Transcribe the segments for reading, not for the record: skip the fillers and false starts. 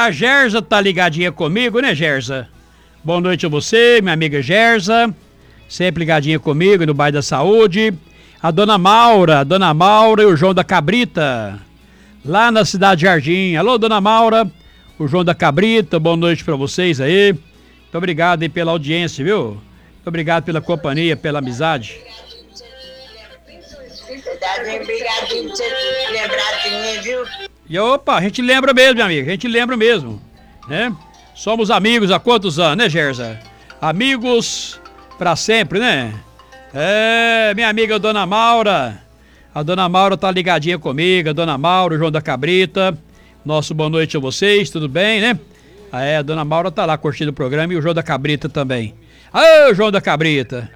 A Gersa tá ligadinha comigo, né, Gersa? Boa noite a você, minha amiga Gersa. Sempre ligadinha comigo no Bairro da Saúde. A Dona Maura e o João da Cabrita, lá na Cidade Jardim. Alô, Dona Maura, o João da Cabrita, boa noite pra vocês aí. Muito obrigado aí pela audiência, viu? Muito obrigado pela companhia, pela amizade. Obrigado por você lembrar de mim, viu? E opa, a gente lembra mesmo, minha amiga, a gente lembra mesmo, né? Somos amigos há quantos anos, né, Gersa? Amigos pra sempre, né? É, minha amiga Dona Maura. A Dona Maura tá ligadinha comigo, a Dona Maura, o João da Cabrita. Nosso boa noite a vocês, tudo bem, né? A Dona Maura tá lá curtindo o programa e o João da Cabrita também. Ô, João da Cabrita.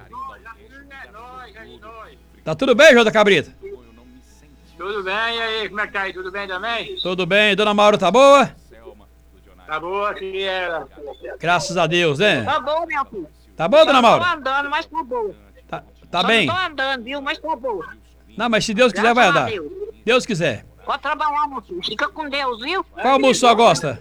Tá tudo bem, João da Cabrita? Tudo bem, e aí, como é que tá aí? Tudo bem também? Tudo bem, Dona Maura tá boa? Tá boa, que era. Graças a Deus, né? Tá bom, meu filho. Tá bom, Dona Maura? Tô andando, mas tá boa. Tá bem? Tô andando, viu? Mas tá boa. Não, mas se Deus quiser vai Graças a andar. Deus. Deus quiser. Pode trabalhar, meu filho. Fica com Deus, viu? Qual almoço só gosta?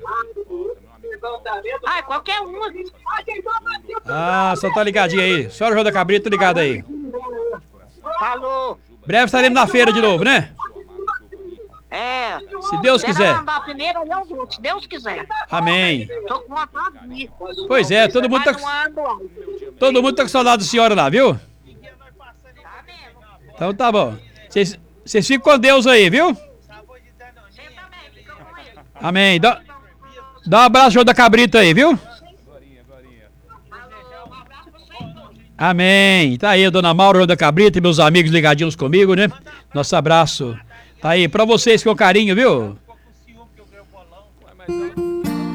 Ai, qualquer um. Ah, só tá ligadinho aí. Senhora João da Cabrita, ligado aí. Falou. Breve estaremos na feira de novo, né? É. Se Deus quiser. Ela andar primeiro, eu vou, se Deus quiser. Amém. Tô com vontade de ir. Pois é, todo mundo Mas tá, não ando, ó. todo mundo tá com saudade da senhora lá, viu? Tá mesmo. Então tá bom. Vocês ficam com Deus aí, viu? Você também, fica com ele. Amém. Dá um abraço, João da Cabrita aí, viu? Amém. Tá aí a Dona Maura, João da Cabrita e meus amigos ligadinhos comigo, né? Nosso abraço. Tá aí pra vocês com carinho, viu?